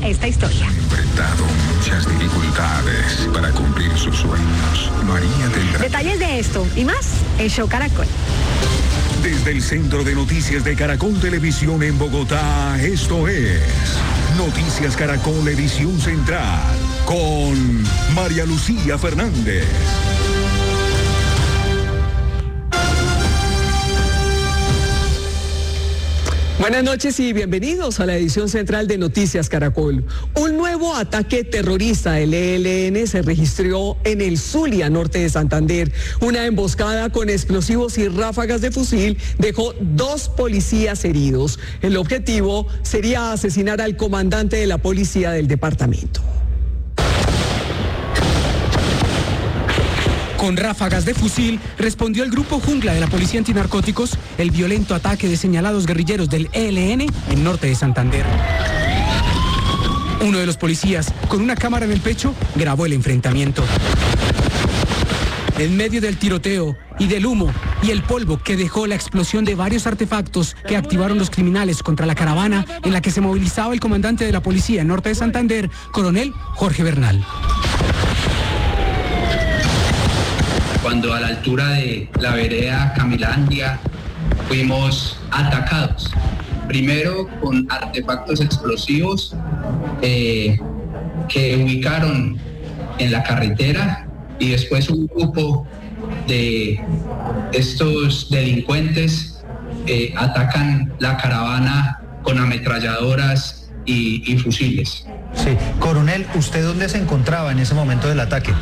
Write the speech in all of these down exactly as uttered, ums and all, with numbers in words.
esta historia. Ha enfrentado muchas dificultades para cumplir sus sueños. María tendrá... Detalles de esto y más en Show Caracol. Desde el Centro de Noticias de Caracol Televisión en Bogotá, esto es Noticias Caracol Edición Central con María Lucía Fernández. Buenas noches y bienvenidos a la edición central de Noticias Caracol. Un nuevo ataque terrorista del E L N se registró en el Zulia, norte de Santander. Una emboscada con explosivos y ráfagas de fusil dejó dos policías heridos. El objetivo sería asesinar al comandante de la policía del departamento. Con ráfagas de fusil, respondió el grupo Jungla de la Policía Antinarcóticos el violento ataque de señalados guerrilleros del E L N en norte de Santander. Uno de los policías, con una cámara en el pecho, grabó el enfrentamiento. En medio del tiroteo y del humo y el polvo que dejó la explosión de varios artefactos que activaron los criminales contra la caravana en la que se movilizaba el comandante de la policía en norte de Santander, coronel Jorge Bernal. Cuando a la altura de la vereda Camilandia fuimos atacados, primero con artefactos explosivos eh, que ubicaron en la carretera y después un grupo de estos delincuentes eh, atacan la caravana con ametralladoras y, y fusiles. Sí, coronel, ¿usted dónde se encontraba en ese momento del ataque?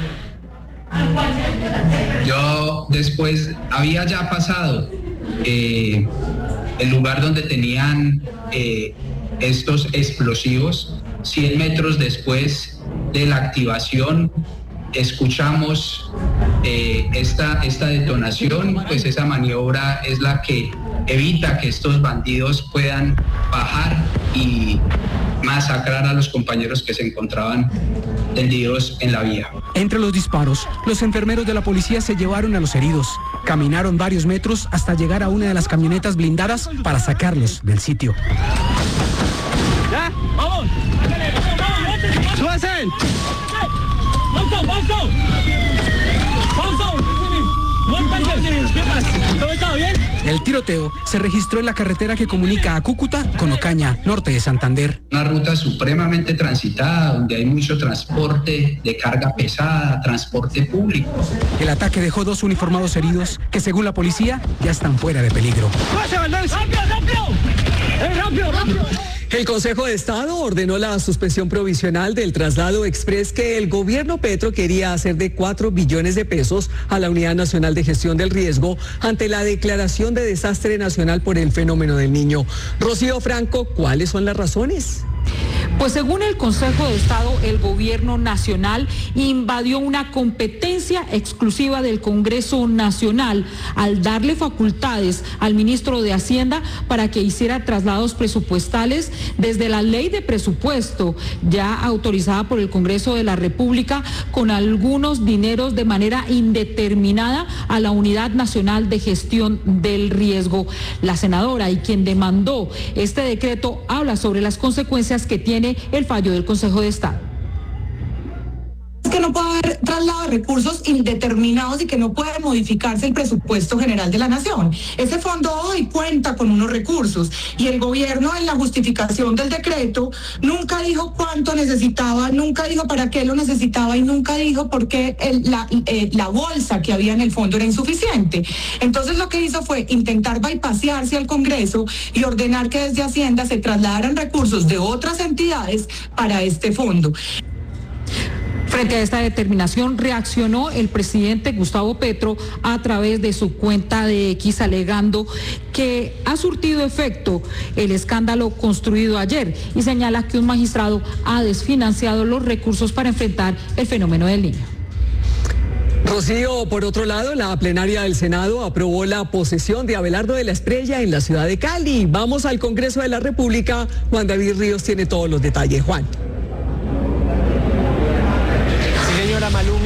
Yo después había ya pasado eh, el lugar donde tenían eh, estos explosivos. cien metros después de la activación escuchamos eh, esta, esta detonación, pues esa maniobra es la que evita que estos bandidos puedan bajar y masacrar a los compañeros que se encontraban tendidos en la vía. Entre los disparos, los enfermeros de la policía se llevaron a los heridos. Caminaron varios metros hasta llegar a una de las camionetas blindadas para sacarlos del sitio. ¡Ya! ¡Vamos! ¡Súbase! ¡Vamos, vamos! ¡Vamos! ¿Qué pasa? ¿Todo está bien? El tiroteo se registró en la carretera que comunica a Cúcuta con Ocaña, norte de Santander. Una ruta supremamente transitada, donde hay mucho transporte de carga pesada, transporte público. El ataque dejó dos uniformados heridos que, según la policía, ya están fuera de peligro. ¡Rápido, rápido! ¡Eh, rápido, rápido! El Consejo de Estado ordenó la suspensión provisional del traslado express que el gobierno Petro quería hacer de cuatro billones de pesos a la Unidad Nacional de Gestión del Riesgo ante la declaración de desastre nacional por el fenómeno del Niño. Rocío Franco, ¿cuáles son las razones? Pues según el Consejo de Estado, el gobierno nacional invadió una competencia exclusiva del Congreso Nacional al darle facultades al ministro de Hacienda para que hiciera traslados presupuestales desde la ley de presupuesto ya autorizada por el Congreso de la República con algunos dineros de manera indeterminada a la Unidad Nacional de Gestión del Riesgo. La senadora y quien demandó este decreto habla sobre las consecuencias que tiene el fallo del Consejo de Estado. Es que no puede haber traslado de recursos indeterminados y que no puede modificarse el presupuesto general de la nación. Ese fondo hoy cuenta con unos recursos y el gobierno en la justificación del decreto nunca dijo cuánto necesitaba, nunca dijo para qué lo necesitaba y nunca dijo por qué el, la, eh, la bolsa que había en el fondo era insuficiente. Entonces lo que hizo fue intentar bypasearse al Congreso y ordenar que desde Hacienda se trasladaran recursos de otras entidades para este fondo. Frente a esta determinación reaccionó el presidente Gustavo Petro a través de su cuenta de X alegando que ha surtido efecto el escándalo construido ayer y señala que un magistrado ha desfinanciado los recursos para enfrentar el fenómeno del Niño. Rocío, por otro lado, la plenaria del Senado aprobó la posesión de Abelardo de la Espriella en la ciudad de Cali. Vamos al Congreso de la República. Juan David Ríos tiene todos los detalles. Juan. Señora Malumi,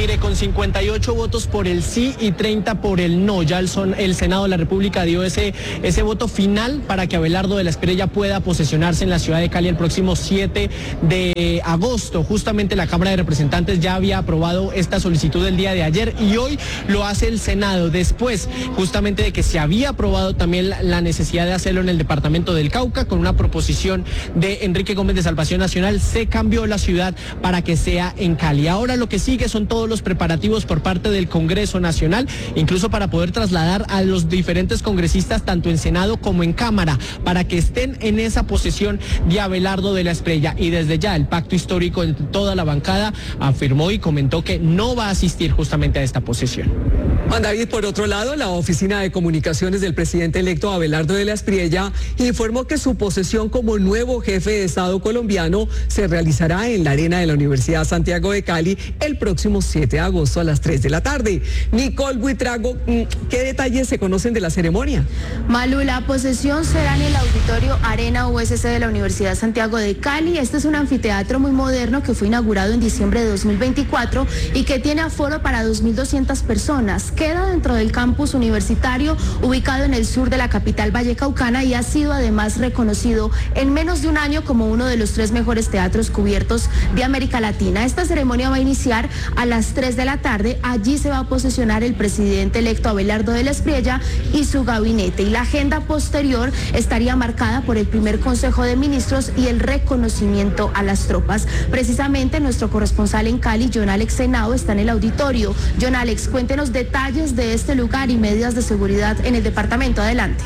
mire, con cincuenta y ocho votos por el sí y treinta por el no, ya el, son, el Senado de la República dio ese, ese voto final para que Abelardo de la Espriella pueda posesionarse en la ciudad de Cali el próximo siete de agosto. Justamente la Cámara de Representantes ya había aprobado esta solicitud el día de ayer y hoy lo hace el Senado, después justamente de que se había aprobado también la, la necesidad de hacerlo en el departamento del Cauca con una proposición de Enrique Gómez de Salvación Nacional. Se cambió la ciudad para que sea en Cali. Ahora lo que sigue son todos los preparativos por parte del Congreso Nacional, incluso para poder trasladar a los diferentes congresistas tanto en Senado como en Cámara, para que estén en esa posesión de Abelardo de la Espriella. Y desde ya el pacto histórico entre toda la bancada afirmó y comentó que no va a asistir justamente a esta posesión. Juan David, por otro lado, la Oficina de Comunicaciones del presidente electo Abelardo de la Espriella informó que su posesión como nuevo jefe de Estado colombiano se realizará en la arena de la Universidad Santiago de Cali el próximo siete de agosto a las tres de la tarde. Nicole Buitrago, ¿qué detalles se conocen de la ceremonia? Malu, la posesión será en el auditorio Arena U S C de la Universidad Santiago de Cali. Este es un anfiteatro muy moderno que fue inaugurado en diciembre de dos mil veinticuatro y que tiene aforo para dos mil doscientas personas. Queda dentro del campus universitario ubicado en el sur de la capital vallecaucana y ha sido además reconocido en menos de un año como uno de los tres mejores teatros cubiertos de América Latina. Esta ceremonia va a iniciar a las tres de la tarde. Allí se va a posesionar el presidente electo Abelardo de la Espriella y su gabinete. Y la agenda posterior estaría marcada por el primer Consejo de Ministros y el reconocimiento a las tropas. Precisamente nuestro corresponsal en Cali, John Alex Henao, está en el auditorio. John Alex, cuéntenos detalles de este lugar y medidas de seguridad en el departamento. Adelante.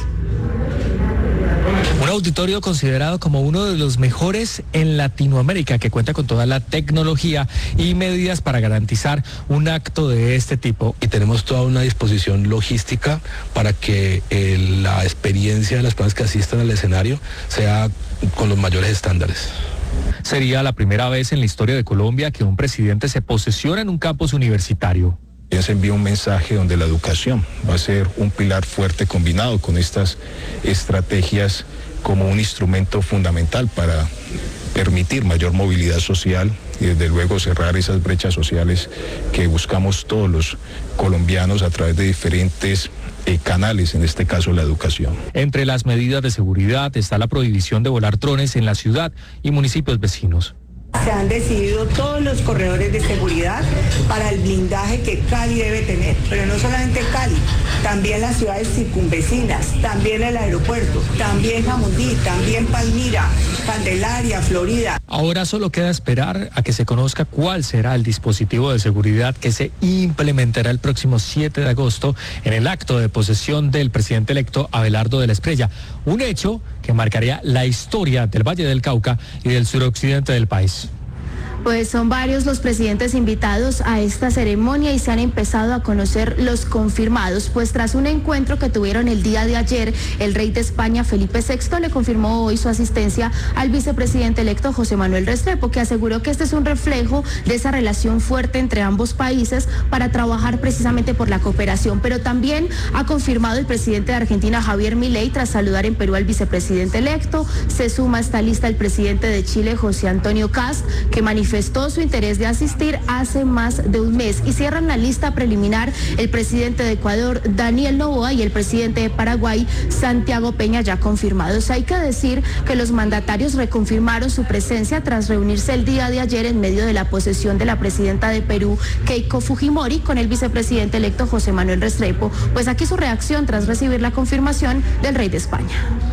Un auditorio considerado como uno de los mejores en Latinoamérica, que cuenta con toda la tecnología y medidas para garantizar un acto de este tipo. Y tenemos toda una disposición logística para que eh, la experiencia de las personas que asistan al escenario sea con los mayores estándares. Sería la primera vez en la historia de Colombia que un presidente se posesiona en un campus universitario. Se envía un mensaje donde la educación va a ser un pilar fuerte combinado con estas estrategias como un instrumento fundamental para permitir mayor movilidad social y desde luego cerrar esas brechas sociales que buscamos todos los colombianos a través de diferentes eh, canales, en este caso la educación. Entre las medidas de seguridad está la prohibición de volar drones en la ciudad y municipios vecinos. Se han decidido todos los corredores de seguridad para el blindaje que Cali debe tener, pero no solamente Cali, también las ciudades circunvecinas, también el aeropuerto, también Jamundí, también Palmira, Candelaria, Florida. Ahora solo queda esperar a que se conozca cuál será el dispositivo de seguridad que se implementará el próximo siete de agosto en el acto de posesión del presidente electo Abelardo de la Espriella, un hecho que marcaría la historia del Valle del Cauca y del suroccidente del país. Pues son varios los presidentes invitados a esta ceremonia y se han empezado a conocer los confirmados, pues tras un encuentro que tuvieron el día de ayer, el rey de España, Felipe sexto, le confirmó hoy su asistencia al vicepresidente electo José Manuel Restrepo, que aseguró que este es un reflejo de esa relación fuerte entre ambos países para trabajar precisamente por la cooperación. Pero también ha confirmado el presidente de Argentina, Javier Milei, tras saludar en Perú al vicepresidente electo. Se suma a esta lista el presidente de Chile, José Antonio Kast, que manifestó manifestó su interés de asistir hace más de un mes, y cierran la lista preliminar el presidente de Ecuador, Daniel Noboa, y el presidente de Paraguay, Santiago Peña, ya confirmados. Hay que decir que los mandatarios reconfirmaron su presencia tras reunirse el día de ayer en medio de la posesión de la presidenta de Perú, Keiko Fujimori, con el vicepresidente electo José Manuel Restrepo. Pues aquí su reacción tras recibir la confirmación del rey de España.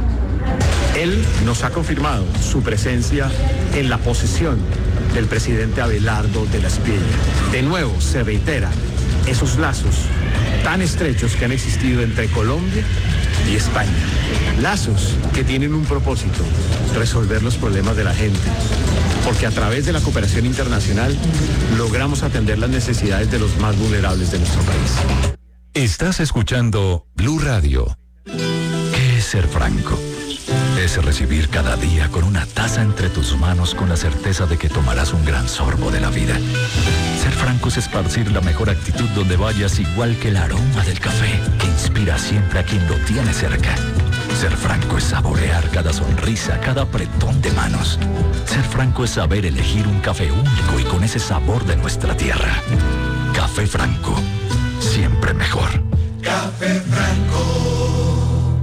Él nos ha confirmado su presencia en la posesión del presidente Abelardo de la Espriella. De nuevo se reiteran esos lazos tan estrechos que han existido entre Colombia y España. Lazos que tienen un propósito: resolver los problemas de la gente. Porque a través de la cooperación internacional logramos atender las necesidades de los más vulnerables de nuestro país. Estás escuchando Blue Radio. ¿Qué es ser franco? Es recibir cada día con una taza entre tus manos con la certeza de que tomarás un gran sorbo de la vida. Ser franco es esparcir la mejor actitud donde vayas, igual que el aroma del café que inspira siempre a quien lo tiene cerca. Ser franco es saborear cada sonrisa, cada apretón de manos. Ser franco es saber elegir un café único y con ese sabor de nuestra tierra. Café Franco, siempre mejor. Café Franco.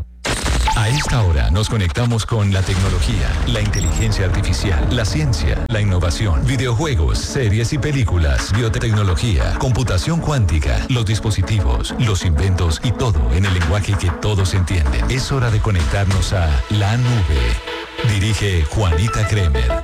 A esta hora nos conectamos con la tecnología, la inteligencia artificial, la ciencia, la innovación, videojuegos, series y películas, biotecnología, computación cuántica, los dispositivos, los inventos y todo en el lenguaje que todos entienden. Es hora de conectarnos a la nube. Dirige Juanita Kremer.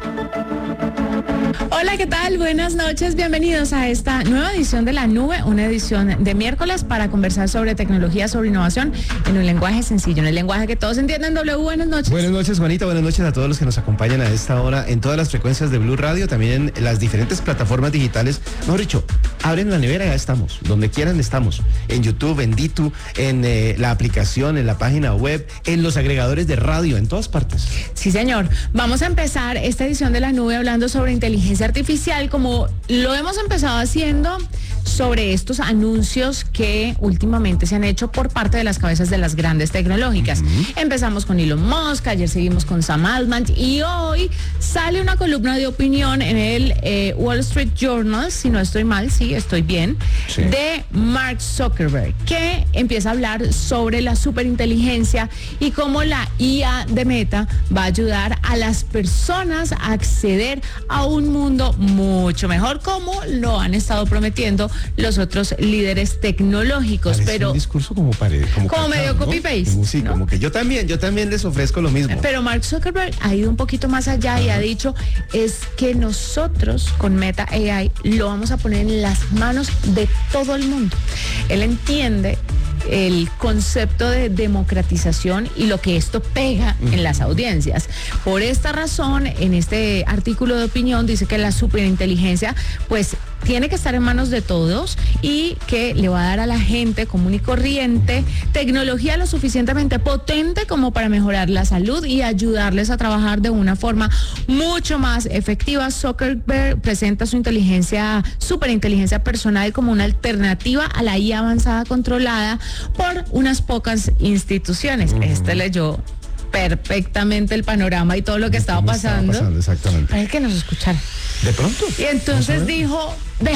Hola, ¿qué tal? Buenas noches, bienvenidos a esta nueva edición de La Nube, una edición de miércoles para conversar sobre tecnología, sobre innovación en un lenguaje sencillo, en el lenguaje que todos entienden. W, buenas noches. Buenas noches, Juanita, buenas noches a todos los que nos acompañan a esta hora en todas las frecuencias de Blue Radio, también en las diferentes plataformas digitales. Mejor dicho, abren la nevera, ya estamos, donde quieran estamos, en YouTube, en Ditu, en eh, la aplicación, en la página web, en los agregadores de radio, en todas partes. Sí, señor. Vamos a empezar esta edición de La Nube hablando sobre inteligencia artificial, como lo hemos empezado haciendo sobre estos anuncios que últimamente se han hecho por parte de las cabezas de las grandes tecnológicas. Uh-huh. Empezamos con Elon Musk, ayer seguimos con Sam Altman y hoy sale una columna de opinión en el eh, Wall Street Journal, si no estoy mal, sí, estoy bien, sí, de Mark Zuckerberg, que empieza a hablar sobre la superinteligencia y cómo la I A de Meta va a ayudar a las personas a acceder a un mundo mucho mejor, como lo han estado prometiendo los otros líderes tecnológicos. Parece pero un discurso como, pare, como, como medio ¿no? copy-paste, sí, ¿no? Como que yo también, yo también les ofrezco lo mismo. Pero Mark Zuckerberg ha ido un poquito más allá. Ajá. Y ha dicho es que nosotros con Meta A I lo vamos a poner en las manos de todo el mundo. Él entiende el concepto de democratización y lo que esto pega uh-huh. en las audiencias. Por esta razón, en este artículo de opinión dice que la superinteligencia pues tiene que estar en manos de todos y que le va a dar a la gente común y corriente tecnología lo suficientemente potente como para mejorar la salud y ayudarles a trabajar de una forma mucho más efectiva. Zuckerberg presenta su inteligencia, superinteligencia personal como una alternativa a la I A avanzada controlada por unas pocas instituciones. Uh-huh. Este leyó perfectamente el panorama y todo lo que estaba pasando. Estaba pasando, exactamente. Para el que nos escuchara. De pronto. Y entonces dijo, ve,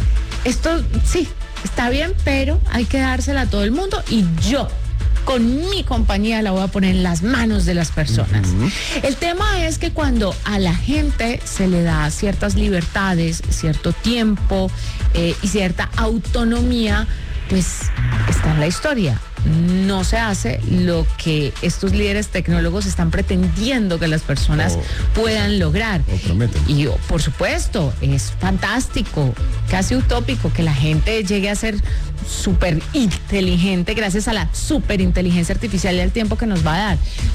esto sí, está bien, pero hay que dársela a todo el mundo y yo con mi compañía la voy a poner en las manos de las personas. Uh-huh. El tema es que cuando a la gente se le da ciertas libertades, cierto tiempo eh, y cierta autonomía, pues está en la historia. No se hace lo que estos líderes tecnólogos están pretendiendo que las personas oh, puedan lograr. O prometen. Y oh, por supuesto, es fantástico, casi utópico que la gente llegue a ser súper inteligente gracias a la superinteligencia artificial y al tiempo que nos va a dar.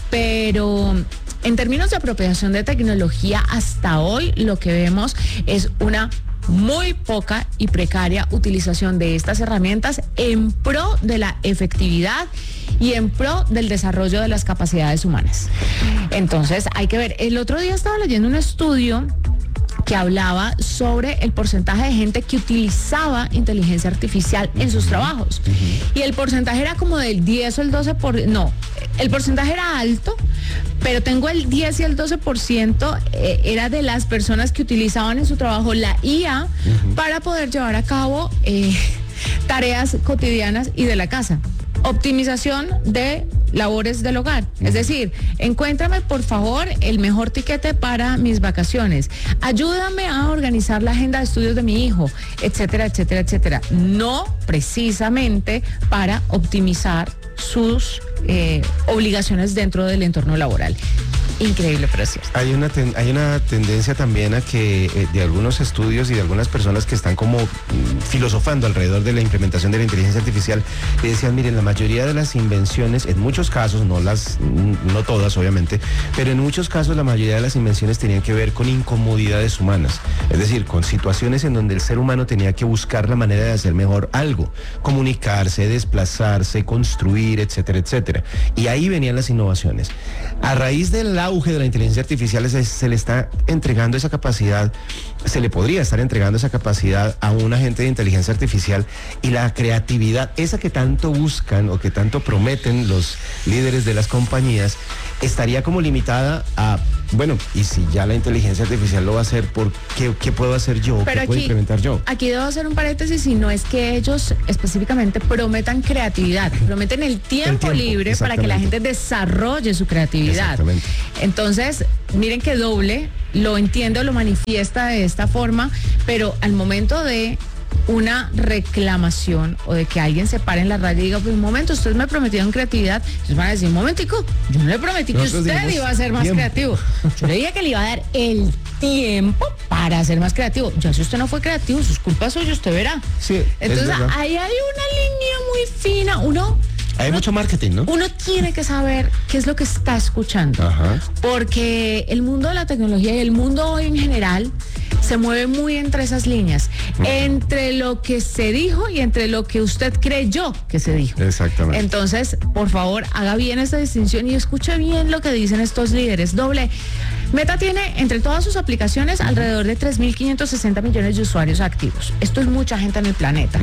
Pero en términos de apropiación de tecnología, hasta hoy lo que vemos es una muy poca y precaria utilización de estas herramientas en pro de la efectividad y en pro del desarrollo de las capacidades humanas. Entonces hay que ver, el otro día estaba leyendo un estudio que hablaba sobre el porcentaje de gente que utilizaba inteligencia artificial en sus trabajos. Uh-huh. Y el porcentaje era como del diez o el doce por ciento, no, el porcentaje era alto, pero tengo el diez y el doce por ciento eh, era de las personas que utilizaban en su trabajo la I A uh-huh. para poder llevar a cabo eh, tareas cotidianas y de la casa. Optimización de labores del hogar. Es decir, encuéntrame por favor el mejor tiquete para mis vacaciones. Ayúdame a organizar la agenda de estudios de mi hijo, etcétera, etcétera, etcétera. No precisamente para optimizar sus eh, obligaciones dentro del entorno laboral. Increíble, pero cierto. Hay una, ten, hay una tendencia también a que eh, de algunos estudios y de algunas personas que están como mm, filosofando alrededor de la implementación de la inteligencia artificial, que decían, miren, la mayoría de las invenciones, en muchos casos, no las, no todas obviamente, pero en muchos casos la mayoría de las invenciones tenían que ver con incomodidades humanas, es decir, con situaciones en donde el ser humano tenía que buscar la manera de hacer mejor algo, comunicarse, desplazarse, construir, etcétera, etcétera. Y ahí venían las innovaciones. A raíz del auge de la inteligencia artificial se, se le está entregando esa capacidad, se le podría estar entregando esa capacidad a un agente de inteligencia artificial y la creatividad, esa que tanto buscan o que tanto prometen los líderes de las compañías, estaría como limitada a, bueno, y si ya la inteligencia artificial lo va a hacer, ¿por qué, qué puedo hacer yo? Pero ¿Qué puedo aquí, implementar yo? aquí debo hacer un paréntesis, y no es que ellos específicamente prometan creatividad, prometen el tiempo, El tiempo, libre para que la gente desarrolle su creatividad. Exactamente. Entonces, miren que doble, lo entiendo, lo manifiesta de esta forma, pero al momento de una reclamación o de que alguien se pare en la radio y diga, pues un momento, ustedes me prometieron creatividad, ellos van a decir, un momentico, yo no le prometí que Nosotros usted dijimos iba a ser más tiempo. creativo, yo le dije que le iba a dar el tiempo para ser más creativo. Ya si usted no fue creativo, sus culpas suyas, usted verá. Sí, Entonces es verdad. ahí hay una línea muy fina, uno... Hay mucho marketing, ¿no? Uno tiene que saber qué es lo que está escuchando, Ajá. porque el mundo de la tecnología y el mundo hoy en general se mueve muy entre esas líneas, entre lo que se dijo y entre lo que usted creyó que se dijo. Exactamente. Entonces, por favor, haga bien esta distinción y escuche bien lo que dicen estos líderes. Doble. Meta tiene entre todas sus aplicaciones alrededor de tres mil quinientos sesenta millones de usuarios activos. Esto es mucha gente en el planeta.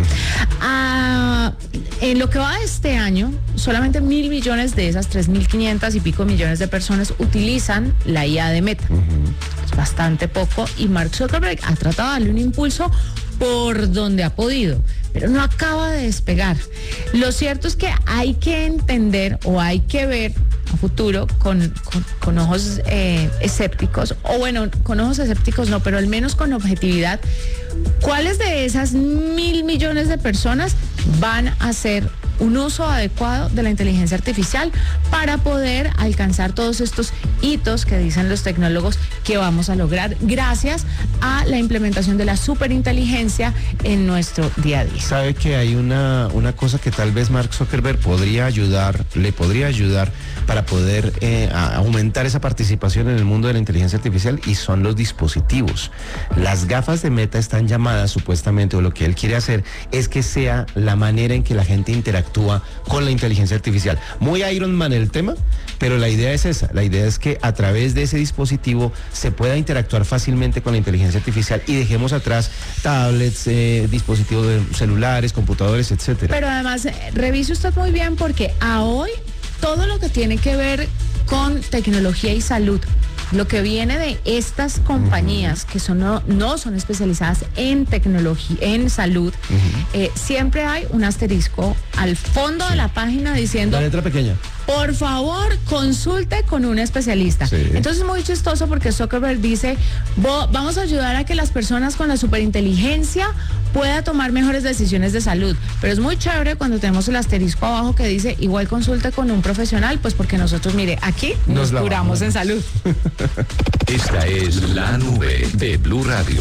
Ah, en lo que va de este año, solamente mil millones de esas tres mil quinientos y pico millones de personas utilizan la I A de Meta. Es bastante poco, y Mark Zuckerberg ha tratado de darle un impulso por donde ha podido, pero no acaba de despegar. Lo cierto es que hay que entender o hay que ver a futuro con, con, con ojos eh, escépticos, o bueno, con ojos escépticos no, pero al menos con objetividad, cuáles de esas mil millones de personas van a hacer un uso adecuado de la inteligencia artificial para poder alcanzar todos estos hitos que dicen los tecnólogos que vamos a lograr gracias a la implementación de la superinteligencia en nuestro día a día. Sabe que hay una, una cosa que tal vez Mark Zuckerberg podría ayudar, le podría ayudar para poder eh, a aumentar esa participación en el mundo de la inteligencia artificial, y son los dispositivos. Las gafas de Meta están llamadas supuestamente, o lo que él quiere hacer es que sea la manera en que la gente interactúa con la inteligencia artificial. Muy Iron Man el tema, pero la idea es esa. La idea es que a través de ese dispositivo se pueda interactuar fácilmente con la inteligencia artificial y dejemos atrás tablets, eh, dispositivos de celulares, computadores, etcétera. Pero además, eh, revise usted muy bien, porque a hoy todo lo que tiene que ver con tecnología y salud, lo que viene de estas compañías que son no, no son especializadas en tecnología, en salud, uh-huh. eh, siempre hay un asterisco al fondo sí. de la página diciendo... La letra pequeña. Por favor, consulte con un especialista. Sí. Entonces es muy chistoso porque Zuckerberg dice, vamos a ayudar a que las personas con la superinteligencia puedan tomar mejores decisiones de salud. Pero es muy chévere cuando tenemos el asterisco abajo que dice, igual consulte con un profesional, pues porque nosotros, mire, aquí nos, nos curamos en salud. Esta es La Nube de Blue Radio.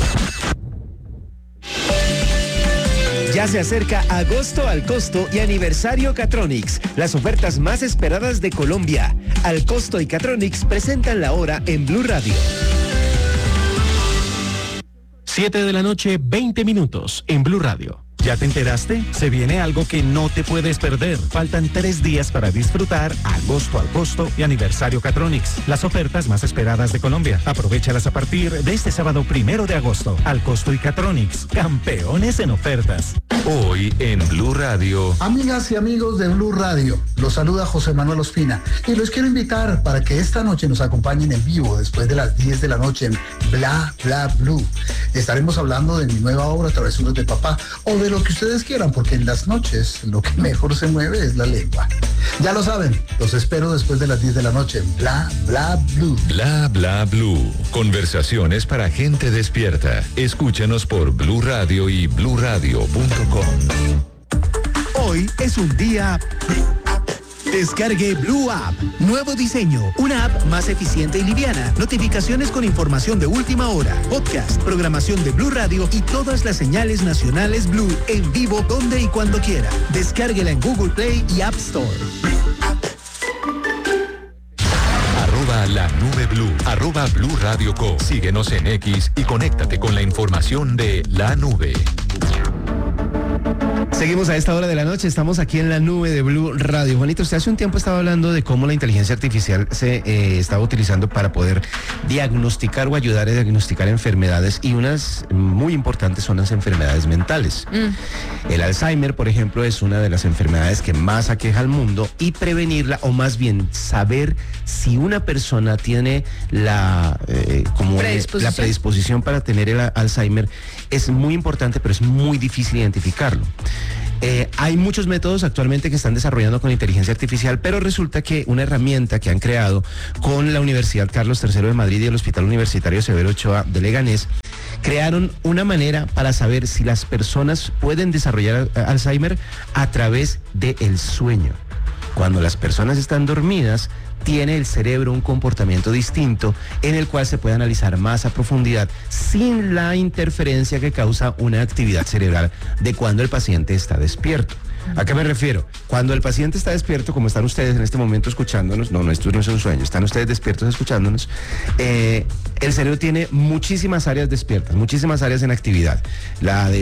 Ya se acerca agosto al costo y aniversario Catronics, las ofertas más esperadas de Colombia. Al costo y Catronics presentan la hora en Blue Radio. siete de la noche, veinte minutos en Blue Radio. ¿Ya te enteraste? Se viene algo que no te puedes perder. Faltan tres días para disfrutar agosto al costo y aniversario Catronics, las ofertas más esperadas de Colombia. Aprovéchalas a partir de este sábado primero de agosto. Al costo y Catronics, campeones en ofertas. Hoy en Blue Radio. Amigas y amigos de Blue Radio, los saluda José Manuel Ospina y los quiero invitar para que esta noche nos acompañen en vivo después de las diez de la noche en Bla Bla Blue. Estaremos hablando de mi nueva obra Travesuras de Papá, o de lo que ustedes quieran, porque en las noches lo que mejor se mueve es la lengua. Ya lo saben, los espero después de las diez de la noche en Bla Bla Blue. Bla Bla Blue. Conversaciones para gente despierta. Escúchanos por Blue Radio y blue radio punto com. Hoy es un día... Descargue Blue App. Nuevo diseño. Una app más eficiente y liviana. Notificaciones con información de última hora. Podcast, programación de Blue Radio y todas las señales nacionales Blue en vivo donde y cuando quiera. Descárguela en Google Play y App Store. Arroba la nube Blue. Arroba Blue Radio Co. Síguenos en X y conéctate con la información de La Nube. Seguimos a esta hora de la noche, estamos aquí en la nube de Blue Radio. Juanito, usted hace un tiempo estaba hablando de cómo la inteligencia artificial se eh, estaba utilizando para poder diagnosticar o ayudar a diagnosticar enfermedades, y unas muy importantes son las enfermedades mentales. Mm. El Alzheimer, por ejemplo, es una de las enfermedades que más aqueja al mundo, y prevenirla, o más bien saber si una persona tiene la, eh, como predisposición. la predisposición para tener el Alzheimer, es muy importante, pero es muy difícil identificarlo. Eh, hay muchos métodos actualmente que están desarrollando con inteligencia artificial, pero resulta que una herramienta que han creado con la Universidad Carlos tercero de Madrid y el Hospital Universitario Severo Ochoa de Leganés, crearon una manera para saber si las personas pueden desarrollar Alzheimer a través del sueño. Cuando las personas están dormidas, tiene el cerebro un comportamiento distinto en el cual se puede analizar más a profundidad sin la interferencia que causa una actividad cerebral de cuando el paciente está despierto. ¿A qué me refiero? Cuando el paciente está despierto, como están ustedes en este momento escuchándonos, no, no, esto no es un sueño, están ustedes despiertos escuchándonos, eh, el cerebro tiene muchísimas áreas despiertas, muchísimas áreas en actividad. La de